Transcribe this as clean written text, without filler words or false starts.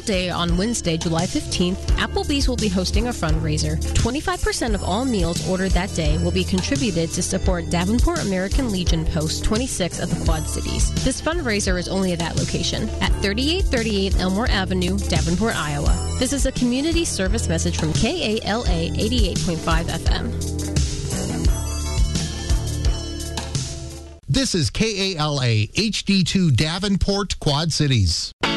Day on Wednesday, July 15th, Applebee's will be hosting a fundraiser. 25% of all meals ordered that day will be contributed to support Davenport American Legion Post 26 at the Quad Cities. This fundraiser is only at that location, at 3838 Elmore Avenue, Davenport, Iowa. This is a community service message from KALA 88.5 FM. This is KALA HD2 Davenport, Quad Cities.